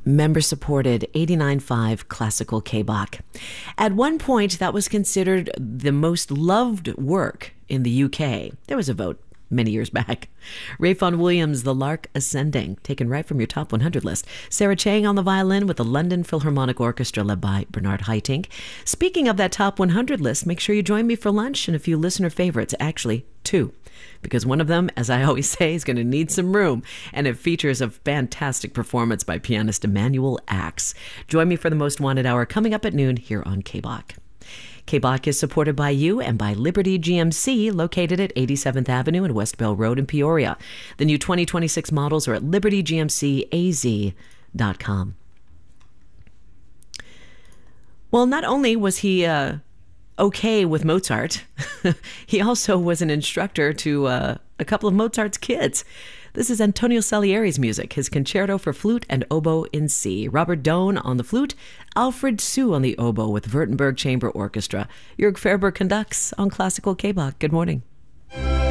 member-supported 89.5 classical K-Bach. At one point, that was considered the most loved work in the UK. There was a vote many years back. Ralph Vaughan Williams, The Lark Ascending, taken right from your top 100 list. Sarah Chang on the violin with the London Philharmonic Orchestra led by Bernard Haitink. Speaking of that top 100 list, make sure you join me for lunch and a few listener favorites, actually 2. Because one of them, as I always say, is going to need some room, and it features a fantastic performance by pianist Emanuel Axe. Join me for the Most Wanted Hour coming up at noon here on K-Bach. K-Bach is supported by you and by Liberty GMC, located at 87th Avenue and West Bell Road in Peoria. The new 2026 models are at libertygmcaz.com. Well, not only was he okay with Mozart, he also was an instructor to a couple of Mozart's kids. This is Antonio Salieri's music, his concerto for flute and oboe in C. Robert Doan on the flute, Alfred Sue on the oboe with Württemberg Chamber Orchestra. Jörg Ferber conducts on Classical K-Bach. Good morning.